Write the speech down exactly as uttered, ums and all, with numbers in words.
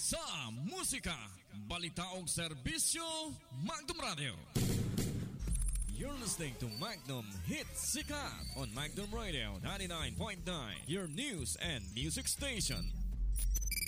sa musika, balita ug serbisyo, Magnum Radio. You're listening to Magnum Hits Sikat on Magnum Radio ninety-nine point nine, your news and music station.